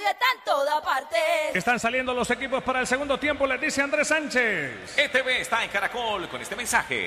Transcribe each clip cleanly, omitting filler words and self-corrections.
radio está en toda parte. Están saliendo los equipos para el segundo tiempo, les dice Andrés Sánchez. ETV está en Caracol con este mensaje.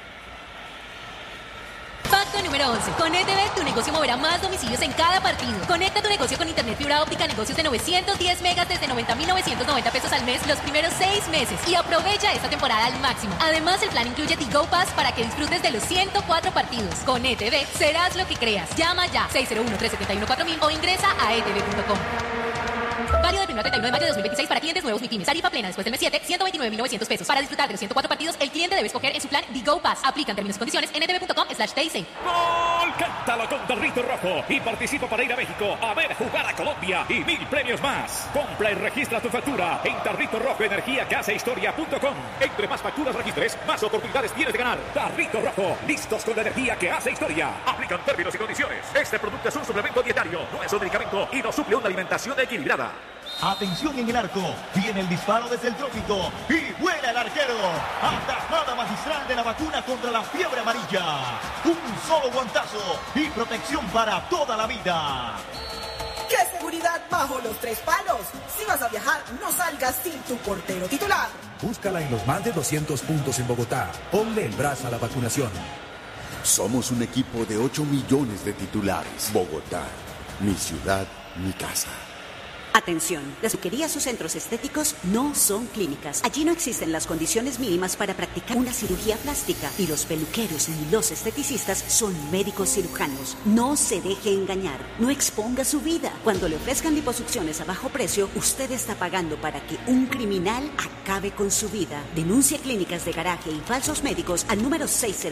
Facto número 11. Con ETV tu negocio moverá más domicilios en cada partido. Conecta tu negocio con internet fibra óptica, negocios de 910 megas desde 90.990 pesos al mes los primeros 6 meses. Y aprovecha esta temporada al máximo. Además, el plan incluye Tigo Pass para que disfrutes de los 104 partidos. Con ETV serás lo que creas. Llama ya 601-371-4000 o ingresa a etv.com. Válido del 1 al 31 de mayo de 2026 para clientes nuevos MIPYMES. Tarifa plena después del mes 7, 129.900 pesos. Para disfrutar de los 104 partidos, el cliente debe escoger en su plan Digo Pass. Aplican términos y condiciones en etv.com/TIC. ¡Gol! Cántalo con Tarrito Rojo y participa para ir a México a ver jugar a Colombia y 1000 premios más. Compra y registra tu factura en Tarrito Rojo Energía que hace historia.com. Entre más facturas registres, más oportunidades tienes de ganar. Tarrito Rojo, listos con la energía que hace historia. Aplican términos y condiciones. Este producto es un suplemento dietario, no es un medicamento y no suple una alimentación equilibrada. Atención en el arco, viene el disparo desde el trópico y vuela el arquero. Atajada magistral de la vacuna contra la fiebre amarilla. Un solo guantazo y protección para toda la vida. ¡Qué seguridad bajo los 3 palos! Si vas a viajar, no salgas sin tu portero titular. Búscala en los más de 200 puntos en Bogotá. Ponle el brazo a la vacunación. Somos un equipo de 8 millones de titulares. Bogotá, mi ciudad, mi casa. Atención, las peluquerías o centros estéticos no son clínicas. Allí no existen las condiciones mínimas para practicar una cirugía plástica y los peluqueros ni los esteticistas son médicos cirujanos. No se deje engañar, no exponga su vida. Cuando le ofrezcan liposucciones a bajo precio, usted está pagando para que un criminal acabe con su vida. Denuncia clínicas de garaje y falsos médicos al número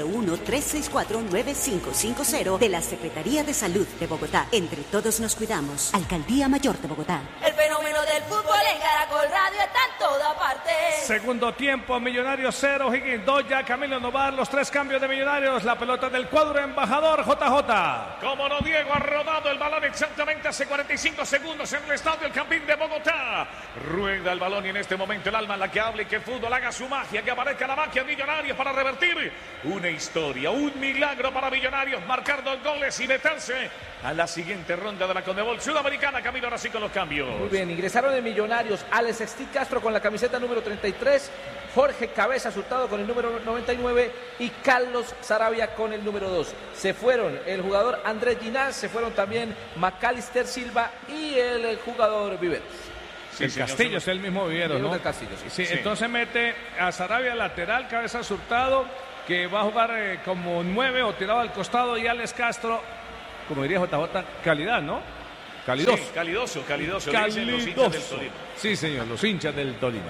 601-364-9550 de la Secretaría de Salud de Bogotá. Entre todos nos cuidamos. Alcaldía Mayor de Bogotá. El fenómeno del fútbol en Caracol Radio está en toda parte. Segundo tiempo, Millonarios 0, Higgins 2, ya Camilo Novar, los 3 cambios de Millonarios, la pelota del cuadro embajador JJ. Como no, Diego ha rodado el balón exactamente hace 45 segundos en el estadio El Campín de Bogotá. Rueda el balón y en este momento el alma en la que hable y que el fútbol haga su magia, que aparezca la magia Millonarios para revertir una historia, un milagro para Millonarios, marcar 2 goles y meterse a la siguiente ronda de la Conmebol Sudamericana. Camilo, ahora sí con los cambios. Muy bien, ingresaron en Millonarios Alex Steve Castro con la camiseta número 33, Jorge Cabeza Hurtado con el número 99 y Carlos Sarabia con el número 2. Se fueron el jugador Andrés Ginás, se fueron también Macalister Silva y el jugador Viveros. Sí, el Castillo es el mismo Viveros, ¿no? El Castillo, sí. Sí. Entonces mete a Sarabia lateral, Cabeza Hurtado, que va a jugar como 9 o tirado al costado, y Alex Castro, como diría JJ, calidad, ¿no? Calidoso. Sí, calidoso. Calidoso. Los hinchas del Tolima. Sí, señor, los hinchas del Tolima.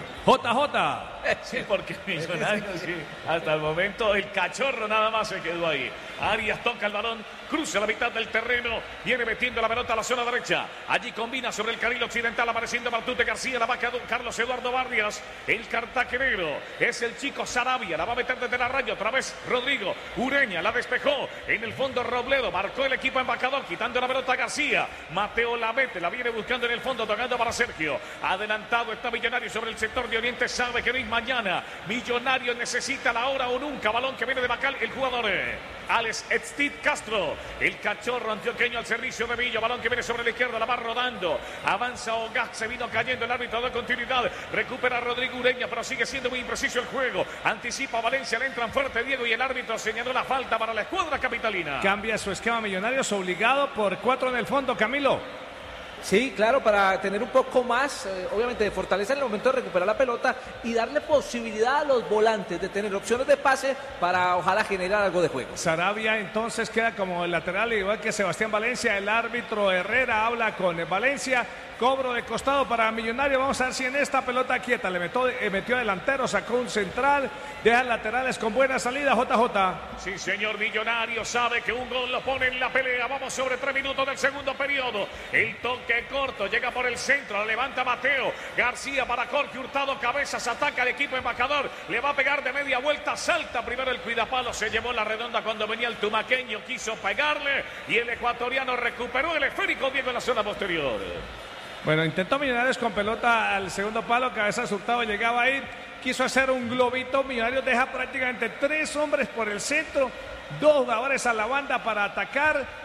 JJ. Sí, porque Millonarios, sí, hasta el momento el cachorro nada más se quedó ahí. Arias toca el balón, cruza la mitad del terreno, viene metiendo la pelota a la zona derecha. Allí combina sobre el carril occidental, apareciendo Matute García, la va a Carlos Eduardo Vargas, el cartaquenero. Es el chico Sarabia, la va a meter desde la raya, otra vez Rodrigo Ureña, la despejó. En el fondo Robledo, marcó el equipo embajador, quitando la pelota a García. Mateo la mete, la viene buscando en el fondo, tocando para Sergio. Adelantado está Millonario sobre el sector de Oriente, sabe que no hay mañana. Millonario necesita la hora o nunca. Balón que viene de Bacal, el jugador Alex Steve Castro, el cachorro antioqueño al servicio de Villa. Balón que viene sobre la izquierda, la va rodando. Avanza Ogaz, se vino cayendo el árbitro de continuidad. Recupera Rodrigo Ureña, pero sigue siendo muy impreciso el juego. Anticipa Valencia, le entran fuerte Diego y el árbitro señaló la falta para la escuadra capitalina. Cambia su esquema Millonarios, obligado por 4 en el fondo, Camilo. Sí, claro, para tener un poco más, obviamente, de fortaleza en el momento de recuperar la pelota y darle posibilidad a los volantes de tener opciones de pase para ojalá generar algo de juego. Sarabia entonces queda como el lateral, igual que Sebastián Valencia. El árbitro Herrera habla con Valencia. Cobro de costado para Millonario. Vamos a ver si en esta pelota quieta le metió delantero, sacó un central, deja laterales con buena salida. JJ. Sí, señor. Millonario sabe que un gol lo pone en la pelea. Vamos sobre 3 minutos del segundo periodo. El toque corto llega por el centro, la levanta Mateo García para Jorge Hurtado. Cabezas, ataca el equipo embajador, le va a pegar de media vuelta, salta primero el cuidapalo, se llevó la redonda cuando venía el tumaqueño, quiso pegarle y el ecuatoriano recuperó el esférico Diego en la zona posterior. Bueno, intentó Millonarios con pelota al segundo palo, Cabezas Hurtado llegaba ahí, quiso hacer un globito. Millonarios deja prácticamente 3 hombres por el centro, 2 jugadores a la banda para atacar,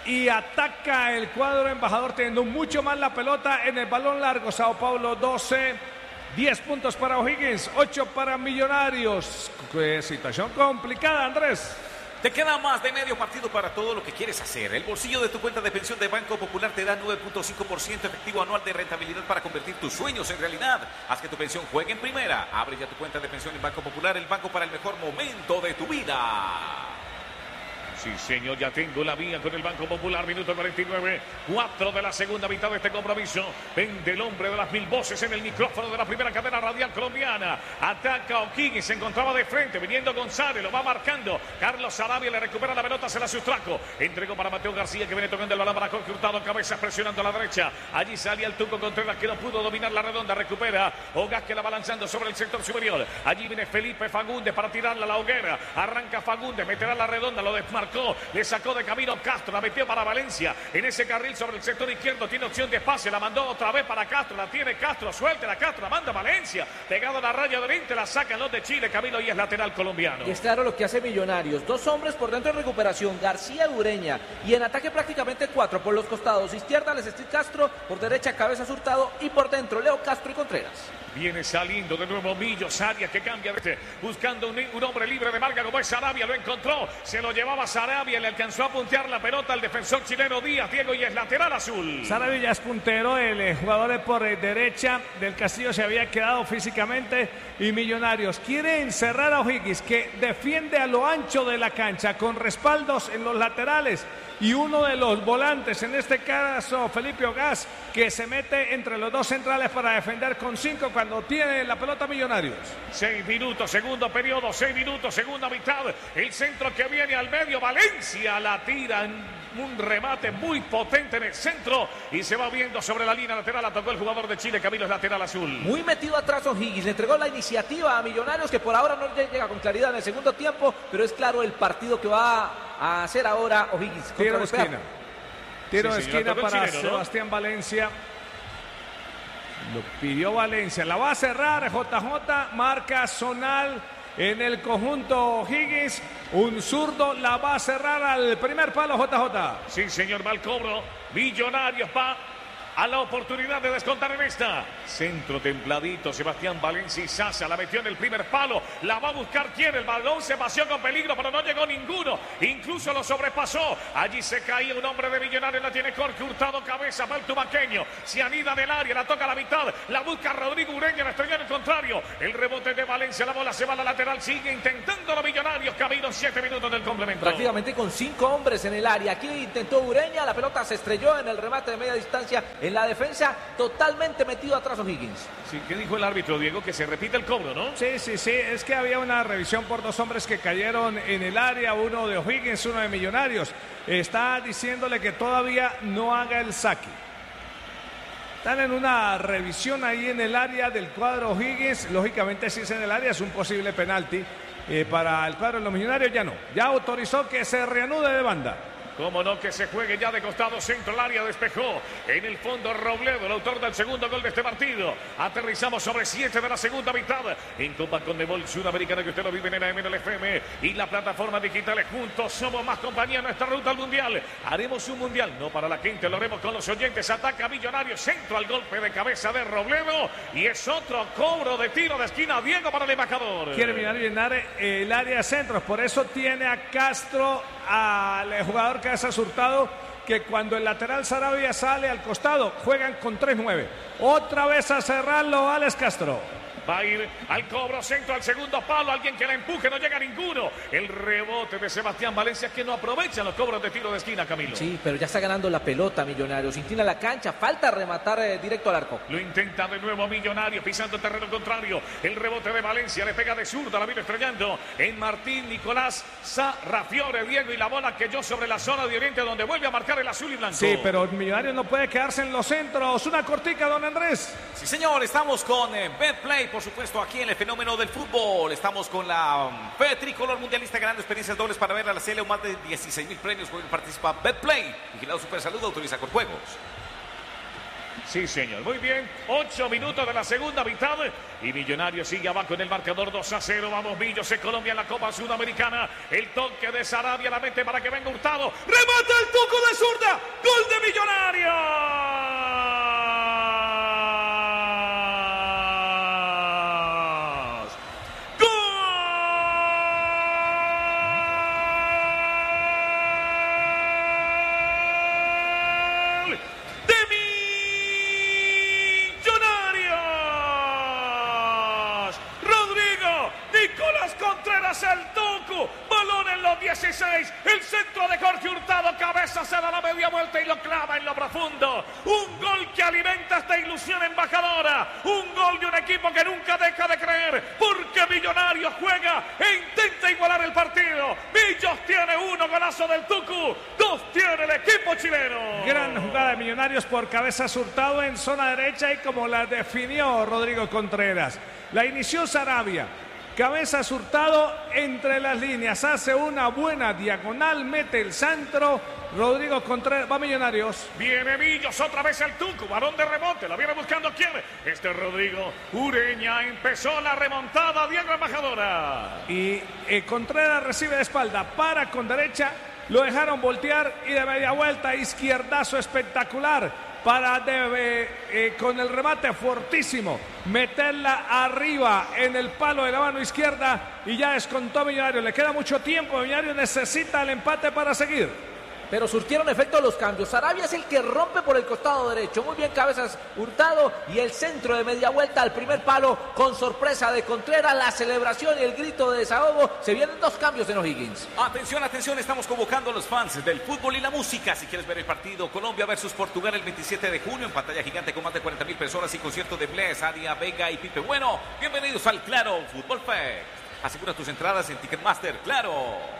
y ataca el cuadro embajador teniendo mucho más la pelota en el balón largo. Sao Paulo 12, 10 puntos para O'Higgins, 8 para Millonarios. Qué situación complicada, Andrés. Te queda más de medio partido para todo lo que quieres hacer. El bolsillo de tu cuenta de pensión de Banco Popular te da 9.5% efectivo anual de rentabilidad para convertir tus sueños en realidad. Haz que tu pensión juegue en primera. Abre ya tu cuenta de pensión en Banco Popular, el banco para el mejor momento de tu vida. Sí, señor, ya tengo la mía con el Banco Popular, minuto 49, 4 de la segunda mitad de este compromiso. Vende el hombre de las 1000 voces en el micrófono de la primera cadena radial colombiana. Ataca O'Higgins, se encontraba de frente, viniendo González, lo va marcando. Carlos Sarabia le recupera la pelota, se la sustrajo. Entregó para Mateo García, que viene tocando el balón para Jorge Hurtado, cabeza presionando a la derecha. Allí salía el Tuco Contreras, que no pudo dominar la redonda, recupera Ogas, que la va lanzando sobre el sector superior. Allí viene Felipe Fagundes para tirarla a la hoguera. Arranca Fagundes, meterá la redonda, lo desmarcó. Le sacó de camino Castro, la metió para Valencia en ese carril sobre el sector izquierdo, tiene opción de pase, la mandó otra vez para Castro, la tiene Castro, suelta la Castro, la manda Valencia, pegado a la raya de 20, la sacan los de Chile, Camilo, y es lateral colombiano. Y es claro lo que hace Millonarios, 2 hombres por dentro en recuperación, García y Ureña, y en ataque prácticamente 4 por los costados, izquierda Lesestil Castro, por derecha Cabezas Hurtado y por dentro Leo Castro y Contreras. Viene saliendo de nuevo Millos, Arias que cambia buscando un hombre libre de marca como es Sarabia, lo encontró, se lo llevaba Sarabia, le alcanzó a puntear la pelota al defensor chileno Díaz, Diego, y es lateral azul. Sarabia ya es puntero, el jugador por derecha del Castillo se había quedado físicamente, y Millonarios quiere encerrar a O'Higgins, que defiende a lo ancho de la cancha con respaldos en los laterales y uno de los volantes, en este caso Felipe Ogas, que se mete entre los dos centrales para defender con 5 cuando tiene la pelota Millonarios. 6 minutos, segundo periodo, 6 minutos, segunda mitad. El centro que viene al medio, Valencia la tira en un remate muy potente en el centro y se va viendo sobre la línea lateral. La tocó el jugador de Chile, Camilo, es lateral azul. Muy metido atrás O'Higgins, le entregó la iniciativa a Millonarios, que por ahora no llega con claridad en el segundo tiempo, pero es claro el partido que va a hacer ahora O'Higgins. Tiro de esquina. Tiro de esquina para chileno, ¿no? Sebastián Valencia. Lo pidió Valencia. La va a cerrar JJ. Marca zonal en el conjunto O'Higgins. Un zurdo la va a cerrar al primer palo JJ. Sí, señor, va al cobro. Millonarios va a la oportunidad de descontar en esta. Centro templadito, Sebastián Valencia y Sasa la metió en el primer palo. La va a buscar quien, el balón se vació con peligro, pero no llegó ninguno. Incluso lo sobrepasó. Allí se caía un hombre de Millonarios, la tiene Jorge Hurtado, cabeza, va el tubaqueño. Se anida del área, la toca a la mitad. La busca Rodrigo Ureña, la estrella en el contrario. El rebote de Valencia, la bola se va a la lateral, sigue intentando los Millonarios. Camino 7 minutos del complemento. Prácticamente con 5 hombres en el área. Aquí intentó Ureña, la pelota se estrelló en el remate de media distancia. En la defensa, totalmente metido atrás O'Higgins. Sí, ¿qué dijo el árbitro, Diego? Que se repite el cobro, ¿no? Sí, es que había una revisión por 2 hombres que cayeron en el área, uno de O'Higgins, uno de Millonarios. Está diciéndole que todavía no haga el saque. Están en una revisión ahí en el área del cuadro O'Higgins. Lógicamente, si es en el área, es un posible penalti. Para el cuadro de los Millonarios ya no. Ya autorizó que se reanude de banda. Cómo no, que se juegue ya de costado, centro, el área despejó. En el fondo Robledo, el autor del segundo gol de este partido. Aterrizamos sobre 7 de la segunda mitad. En Copa Conmebol Sudamericana, que usted lo vive en AM, en el FM y la plataforma digitales. Juntos somos más compañía en nuestra ruta al mundial. Haremos un mundial, no para la gente, lo haremos con los oyentes. Ataca Millonarios, centro al golpe de cabeza de Robledo. Y es otro cobro de tiro de esquina, Diego, para el embajador. Quiere Millonarios llenar el área de centros, por eso tiene a Castro, al jugador Cabezas Hurtado, que cuando el lateral Sarabia sale al costado, juegan con 3-9. Otra vez a cerrarlo Alex Castro. Va a ir al cobro, centro al segundo palo, alguien que la empuje, no llega ninguno. El rebote de Sebastián Valencia, que no aprovecha los cobros de tiro de esquina, Camilo. Sí, pero ya está ganando la pelota Millonarios, inclina la cancha, falta rematar directo al arco. Lo intenta de nuevo Millonarios, pisando el terreno contrario. El rebote de Valencia, le pega de zurda, la vino estrellando en Martín Nicolás Sarrafiore, Diego, y la bola cayó sobre la zona de Oriente, donde vuelve a marcar el azul y blanco. Sí, pero Millonarios no puede quedarse en los centros. Una cortica, don Andrés. Sí, señor, estamos con Betplay, por supuesto, aquí en el fenómeno del fútbol. Estamos con la Fe Tricolor Mundialista, ganando experiencias dobles para ver a la CL, más de 16,000 premios. Participa Betplay, vigilado Super Salud, autoriza con juegos. Sí, señor. Muy bien. 8 minutos de la segunda mitad. Y Millonarios sigue abajo en el marcador 2-0. Vamos, Millos en Colombia en la Copa Sudamericana. El toque de Sarabia la mete para que venga Hurtado. ¡Remata el Tucu de zurda! ¡Gol de Millonarios! El Tucu, balón en los 16, el centro de Jorge Hurtado, cabeza se da la media vuelta y lo clava en lo profundo. Un gol que alimenta esta ilusión embajadora, un gol de un equipo que nunca deja de creer, porque Millonarios juega e intenta igualar el partido. Millos tiene 1, golazo del Tucu, 2 tiene el equipo chileno. Gran jugada de Millonarios por cabeza Hurtado en zona derecha y como la definió Rodrigo Contreras. La inició Sarabia. Cabeza Hurtado entre las líneas, hace una buena diagonal, mete el centro. Rodrigo Contreras, va Millonarios. Viene Millos, otra vez el Tucu, varón de rebote, la viene buscando quién. Rodrigo Ureña, empezó la remontada, Diego Embajadora. Y Contreras recibe de espalda, para con derecha, lo dejaron voltear y de media vuelta, izquierdazo espectacular. Para con el remate fortísimo meterla arriba en el palo de la mano izquierda y ya descontó Millonarios. Le queda mucho tiempo, Millonarios necesita el empate para seguir. Pero surtieron efecto los cambios. Sarabia es el que rompe por el costado derecho. Muy bien cabezas Hurtado y el centro de media vuelta al primer palo con sorpresa de Contreras. La celebración y el grito de desahogo. Se vienen 2 cambios en O'Higgins. Atención, atención, estamos convocando a los fans del fútbol y la música. Si quieres ver el partido Colombia versus Portugal el 27 de junio en pantalla gigante con más de 40,000 personas y concierto de Bless, Aria, Vega y Pipe Bueno. Bienvenidos al Claro Fútbol Fest. Asegura tus entradas en Ticketmaster, Claro.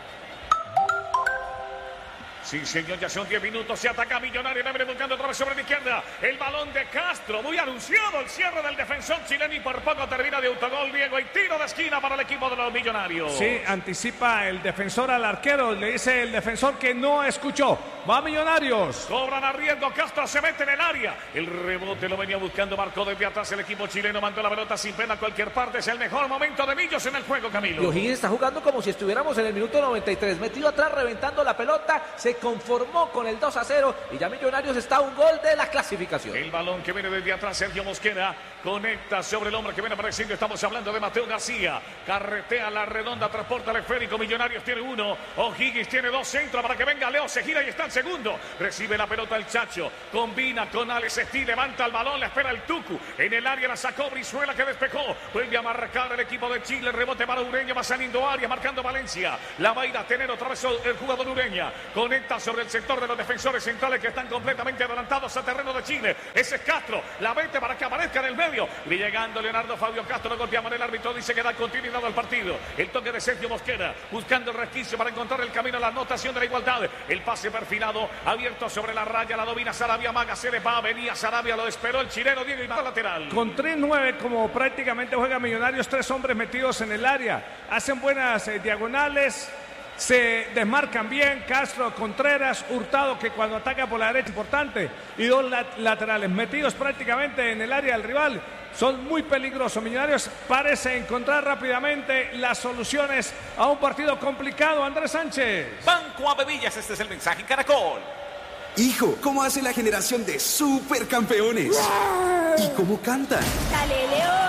Sí, señor, ya son 10 minutos, se ataca Millonarios, le viene buscando otra vez sobre la izquierda, el balón de Castro, muy anunciado el cierre del defensor chileno y por poco termina de autogol Diego y tiro de esquina para el equipo de los Millonarios. Sí, anticipa el defensor al arquero, le dice el defensor que no escuchó, va Millonarios. Cobran a riesgo, Castro se mete en el área, el rebote lo venía buscando, marcó desde atrás el equipo chileno, mandó la pelota sin pena a cualquier parte, es el mejor momento de Millos en el juego, Camilo. Y O'Higgins está jugando como si estuviéramos en el minuto 93, metido atrás, reventando la pelota, se conformó con el 2-0 y ya Millonarios está a un gol de la clasificación. El balón que viene desde atrás, Sergio Mosquera conecta sobre el hombre que viene apareciendo, estamos hablando de Mateo García, carretea la redonda, transporta el esférico, Millonarios tiene 1, O'Higgins tiene 2, centro para que venga Leo, se gira y está el segundo, recibe la pelota el Chacho, combina con Alex Stí, levanta el balón, la espera el Tucu, en el área la sacó Brizuela que despejó, vuelve a marcar el equipo de Chile, rebote para Ureña, va saliendo área, marcando Valencia, la va a ir a tener otra vez el jugador Ureña, conecta sobre el sector de los defensores centrales que están completamente adelantados a terreno de Chile. Ese es Castro, la mete para que aparezca en el medio. Y llegando Leonardo Fabio Castro, lo golpeaban el árbitro, dice que da continuidad al partido. El toque de Sergio Mosquera, buscando el resquicio para encontrar el camino a la anotación de la igualdad. El pase perfilado, abierto sobre la raya, la domina Sarabia, Maga, se le va, venía Sarabia, lo esperó el chileno Diego y va lateral. Con 3-9, como prácticamente juega Millonarios, 3 hombres metidos en el área. Hacen buenas diagonales. Se desmarcan bien Castro, Contreras, Hurtado, que cuando ataca por la derecha es importante, y 2 laterales metidos prácticamente en el área del rival. Son muy peligrosos. Millonarios parece encontrar rápidamente las soluciones a un partido complicado. Andrés Sánchez. Banco Avevillas, este es el mensaje en Caracol. Hijo, ¿cómo hace la generación de supercampeones? ¿Y cómo cantan? Dale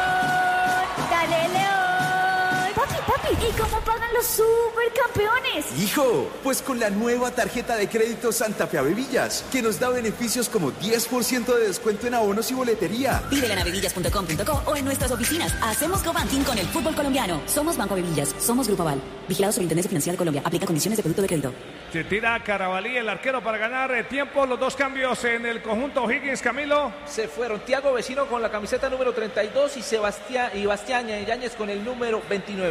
León, dale León. Papi, ¿y cómo pagan los supercampeones? Hijo, pues con la nueva tarjeta de crédito Santa Fe Avevillas, que nos da beneficios como 10% de descuento en abonos y boletería. Pídela en avevillas.com.co o en nuestras oficinas. Hacemos cobanking con el fútbol colombiano. Somos Banco Avevillas, somos Grupo Aval. Vigilado Superintendencia Financiera de Colombia. Aplica condiciones de producto de crédito. Se tira Carabalí, el arquero, para ganar tiempo. Los 2 cambios en el conjunto O'Higgins, Camilo. Se fueron Tiago Vecino con la camiseta número 32 y Bastián Yáñez con el número 29.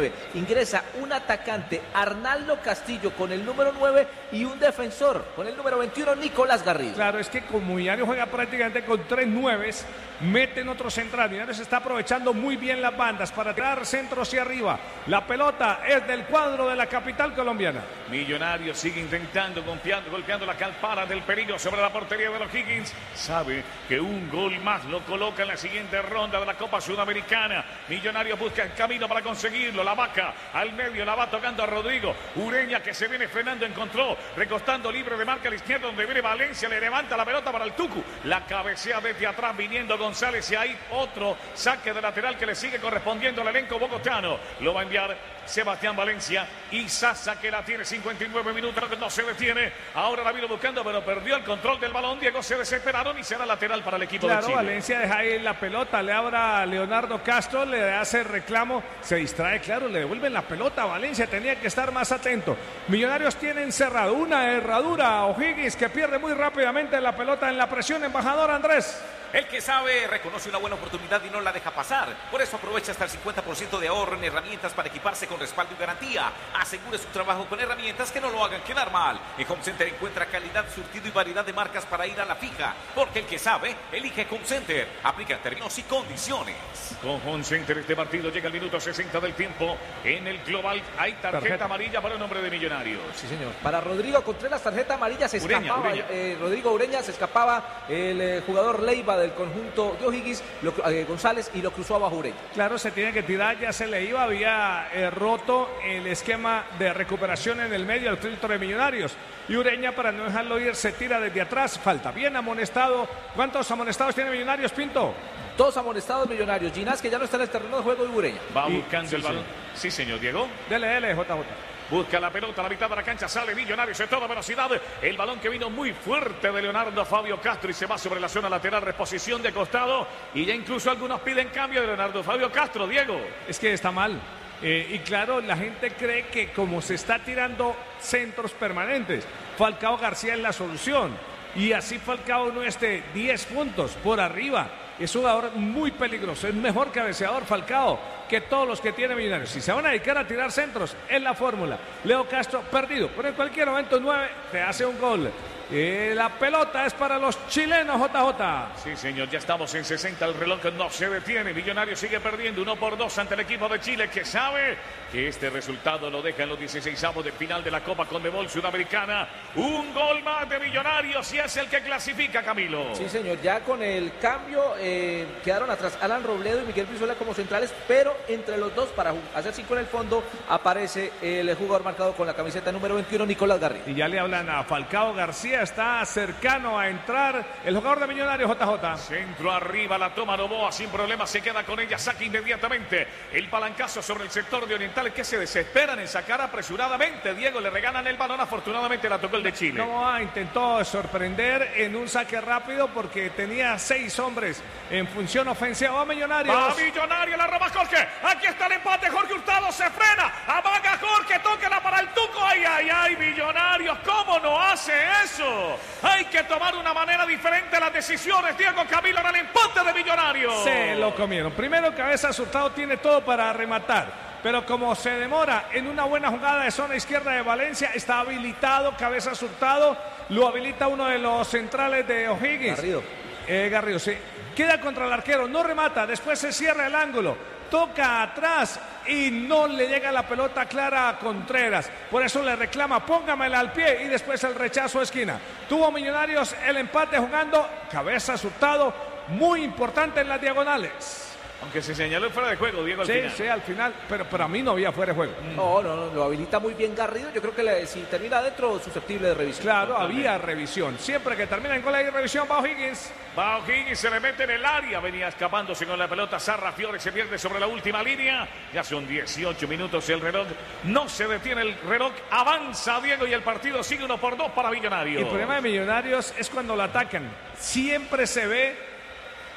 ingresa un atacante, Arnaldo Castillo, con el número 9 y un defensor con el número 21, Nicolás Garrido. Claro, es que como Millonarios juega prácticamente con 3 nueves, meten otro central. Millonarios está aprovechando muy bien las bandas para tirar centro hacia arriba. La pelota es del cuadro de la capital colombiana. Millonarios sigue intentando, golpeando la calpara del peligro sobre la portería de los Higgins. Sabe que un gol más lo coloca en la siguiente ronda de la Copa Sudamericana. Millonarios busca el camino para conseguirlo. La vaca al medio, la va tocando a Rodrigo. Ureña, que se viene frenando, encontró, recostando libre de marca a la izquierda, donde viene Valencia, le levanta la pelota para el Tucu. La cabecea desde atrás, viniendo González, y hay otro saque de lateral que le sigue correspondiendo al elenco bogotano. Lo va a enviar Sebastián Valencia y Sasa, que la tiene 59 minutos, no se detiene. Ahora la vino buscando, pero perdió el control del balón. Diego, se desesperaron y será lateral para el equipo de Chile. Valencia deja ahí la pelota, le abra a Leonardo Castro, le hace reclamo, se distrae, claro, le devuelven la pelota a Valencia, tenía que estar más atento. Millonarios tiene encerrado una herradura a O'Higgins, que pierde muy rápidamente la pelota en la presión. Embajador Andrés. El que sabe reconoce una buena oportunidad y no la deja pasar. Por eso aprovecha hasta el 50% de ahorro en herramientas para equiparse con respaldo y garantía. Asegure su trabajo con herramientas que no lo hagan quedar mal. En Home Center encuentra calidad, surtido y variedad de marcas para ir a la fija. Porque el que sabe, elige Home Center. Aplica términos y condiciones. Con Home Center este partido llega al minuto 60 del tiempo. En el global hay tarjeta amarilla para el nombre de Millonarios. Sí, señor. Para Rodrigo Contreras, tarjeta amarilla, se escapaba. Ureña. Rodrigo Ureña, se escapaba el jugador Leiva del conjunto de O'Higgins, González, y lo cruzó abajo Ureña. Claro, se tiene que tirar, ya se le iba, había roto el esquema de recuperación en el medio del filtro de Millonarios. Y Ureña, para no dejarlo ir, se tira desde atrás, falta, bien amonestado. ¿Cuántos amonestados tiene Millonarios, Pinto? 2 amonestados Millonarios. Ginás, que ya no está en el terreno de juego, de Ureña. Va buscando el balón. Sí, señor, Diego. Dele, JJ. Busca la pelota a la mitad de la cancha, sale Millonarios a toda velocidad. El balón que vino muy fuerte de Leonardo Fabio Castro y se va sobre la zona lateral, reposición de costado. Y ya incluso algunos piden cambio de Leonardo Fabio Castro, Diego. Es que está mal. Y claro, la gente cree que como se está tirando centros permanentes, Falcao García es la solución. Y así Falcao no esté 10 puntos por arriba. Es un jugador muy peligroso, es mejor cabeceador Falcao que todos los que tiene Millonarios. Si se van a dedicar a tirar centros, es la fórmula. Leo Castro perdido, pero en cualquier momento 9 te hace un gol. La pelota es para los chilenos, JJ. Sí, señor, ya estamos en 60, el reloj no se detiene. Millonarios sigue perdiendo 1-2 ante el equipo de Chile, que sabe que este resultado lo deja en los 16avos de final de la Copa Conmebol Sudamericana. Un gol más de Millonarios y es el que clasifica, Camilo. Sí, señor, ya con el cambio quedaron atrás Alan Robledo y Miguel Brizuela como centrales, pero entre los dos, para hacer 5 en el fondo, aparece el jugador marcado con la camiseta número 21, Nicolás Garrido. Y ya le hablan a Falcao García, está cercano a entrar el jugador de Millonarios, JJ. Centro arriba, la toma Novoa sin problema, se queda con ella, saca inmediatamente el palancazo sobre el sector de Oriental, que se desesperan en sacar apresuradamente. Diego, le regalan el balón, afortunadamente la tocó el de Chile. Novoa intentó sorprender en un saque rápido porque tenía 6 hombres en función ofensiva. Va Millonarios. Va Millonarios, la roba Jorge. Aquí está el empate, Jorge Hurtado se frena. Amaga Jorge, tóquela para el Tuco. Ay, ay, ay, Millonarios, ¿cómo no hace eso? Hay que tomar una manera diferente las decisiones, Diego Camilo, en el empate de Millonarios. Se lo comieron. Primero, Cabezas Hurtado tiene todo para rematar, pero como se demora en una buena jugada de zona izquierda de Valencia, está habilitado Cabezas Hurtado, lo habilita uno de los centrales de O'Higgins. Garrido, sí. Queda contra el arquero, no remata, después se cierra el ángulo, toca atrás y no le llega la pelota clara a Contreras. Por eso le reclama, póngamela al pie, y después el rechazo a esquina. Tuvo Millonarios el empate jugando Cabezas Hurtado, muy importante en las diagonales. Aunque se señaló fuera de juego, Diego, al final. Sí, al final, pero para mí no había fuera de juego. No, lo habilita muy bien Garrido. Yo creo que si termina adentro, susceptible de revisión. Claro, había revisión. Siempre que termina en gol hay revisión. Va O'Higgins. Va O'Higgins, se le mete en el área. Venía escapándose con la pelota. Sarra Fiore se pierde sobre la última línea. Ya son 18 minutos el reloj. No se detiene el reloj. Avanza Diego y el partido sigue 1-2 para Millonarios. El problema de Millonarios es cuando lo atacan. Siempre se ve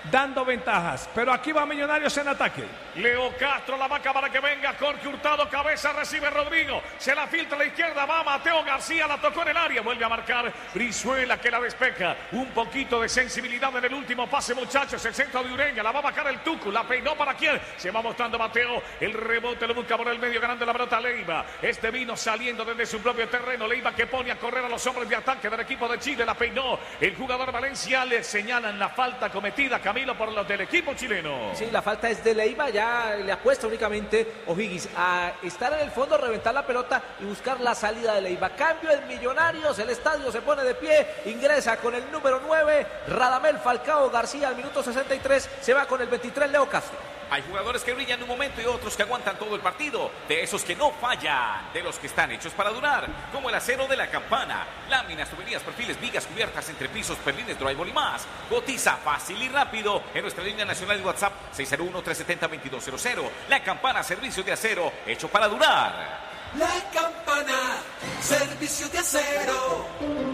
dando ventajas. Pero aquí va Millonarios en ataque. Leo Castro la vaca para que venga. Jorge Hurtado, cabeza, recibe Rodrigo. Se la filtra a la izquierda, va Mateo García, la tocó en el área. Vuelve a marcar Brizuela que la despeja. Un poquito de sensibilidad en el último pase, muchachos. El centro de Ureña, la va a bajar el Tucu. La peinó para quién. Se va mostrando Mateo. El rebote lo busca por el medio, ganando la pelota Leiva. Este vino saliendo desde su propio terreno. Leiva que pone a correr a los hombres de ataque del equipo de Chile. La peinó el jugador Valencia. Le señalan la falta cometida, Camilo, por los del equipo chileno. Sí, la falta es de Leiva. Ya le apuesta únicamente O'Higgins a estar en el fondo, reventar la pelota y buscar la salida de Leiva. Cambio en Millonarios. El estadio se pone de pie. Ingresa con el número 9, Radamel Falcao García al minuto 63. Se va con el 23, Leo Castro. Hay jugadores que brillan un momento y otros que aguantan todo el partido. De esos que no fallan. De los que están hechos para durar. Como el acero de la Campana. Láminas, tuberías, perfiles, vigas, cubiertas, entrepisos, perlines, drywall y más. Cotiza fácil y rápido en nuestra línea nacional de WhatsApp 601-370-2200. La Campana, servicio de acero hecho para durar. La Campana, servicio de acero.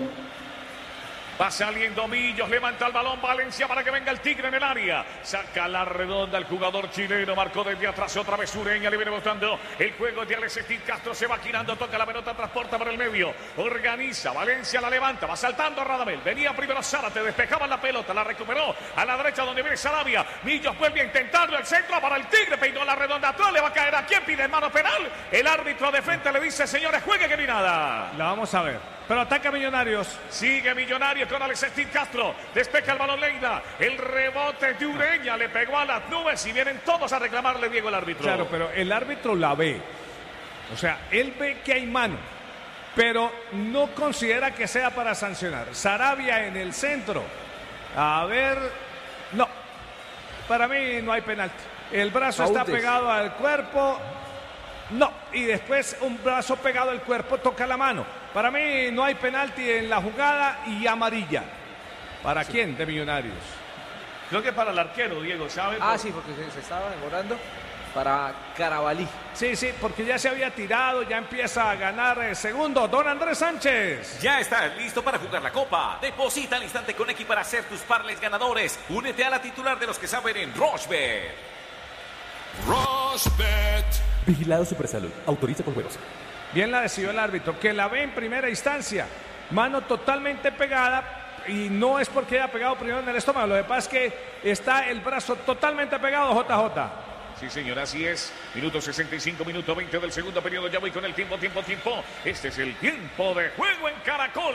Va saliendo Millos, levanta el balón Valencia para que venga el Tigre en el área. Saca la redonda el jugador chileno, marcó desde atrás otra vez Ureña, le viene mostrando el juego de Alex Steve Castro, se va girando, toca la pelota, transporta por el medio, organiza, Valencia la levanta, va saltando Radamel, venía primero Zárate, despejaba la pelota, la recuperó a la derecha donde viene Sarabia, Millos vuelve a intentarlo, el centro para el Tigre, peinó la redonda atrás, le va a caer a quien pide mano penal, el árbitro de frente le dice, señores, juegue que ni nada. La vamos a ver. Pero ataca Millonarios. Sigue Millonarios con Alex Steve Castro. Despeja el balón Leiva. El rebote de Ureña le pegó a las nubes y vienen todos a reclamarle, Diego, el árbitro. Claro, pero el árbitro la ve. O sea, él ve que hay mano, pero no considera que sea para sancionar. Sarabia en el centro. A ver, no. Para mí no hay penalti. El brazo está pegado al cuerpo. No, y después un brazo pegado al cuerpo toca la mano. Para mí no hay penalti en la jugada y amarilla. ¿Para quién? De Millonarios. Creo que para el arquero, Diego, ¿sabe? Sí, porque se estaba demorando. Para Carabalí. Sí, porque ya se había tirado, ya empieza a ganar segundo. Don Andrés Sánchez. Ya estás listo para jugar la Copa. Deposita al instante con X para hacer tus parlays ganadores. Únete a la titular de los que saben en Rochebet. Rochebet. Vigilado Supersalud. Autoriza con juegos. Bien la decidió el árbitro, que la ve en primera instancia. Mano totalmente pegada. Y no es porque haya pegado primero en el estómago. Lo que pasa es que está el brazo totalmente pegado, JJ. Sí, señor, así es. Minuto 65, minuto 20 del segundo periodo. Ya voy con el tiempo. Este es el tiempo de juego en Caracol.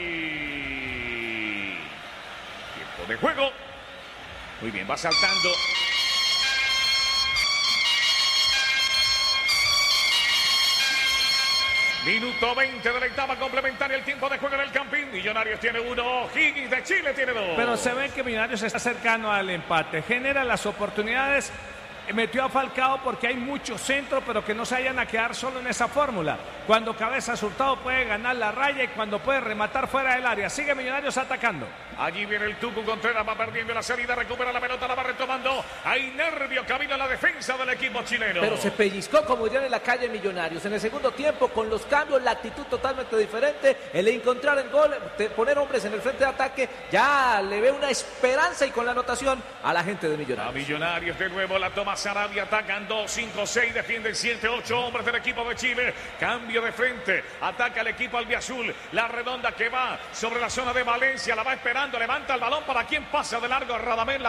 Tiempo de juego. Muy bien, va saltando. Minuto 20 de la etapa complementaria, el tiempo de juego en el Campín. Millonarios tiene 1, Higgins de Chile tiene 2. Pero se ve que Millonarios está cercano al empate. Genera las oportunidades. Metió a Falcao porque hay mucho centro, pero que no se vayan a quedar solo en esa fórmula. Cuando Cabezas Hurtado puede ganar la raya y cuando puede rematar fuera del área. Sigue Millonarios atacando. Allí viene el Tucu Contreras, va perdiendo la salida, recupera la pelota, la va retomando. Hay nervio, camino a la defensa del equipo chileno. Pero se pellizcó, como dirían en la calle, Millonarios. En el segundo tiempo, con los cambios, la actitud totalmente diferente. El encontrar el gol, poner hombres en el frente de ataque, ya le ve una esperanza y con la anotación a la gente de Millonarios. A Millonarios de nuevo la toma Sarabia, atacan 2, 5, 6, defienden 7, 8 hombres del equipo de Chile. Cambio de frente, ataca el equipo albiazul. La redonda que va sobre la zona de Valencia, la va esperando, levanta el balón para quien pasa de largo a Radamel.